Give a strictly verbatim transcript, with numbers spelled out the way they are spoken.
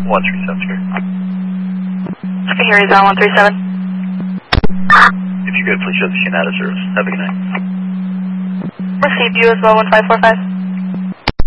one three seven, sir. Okay, here is on one three seven. If you could, please show the Shanada service. Have a good night. Receive you as well, one five four five.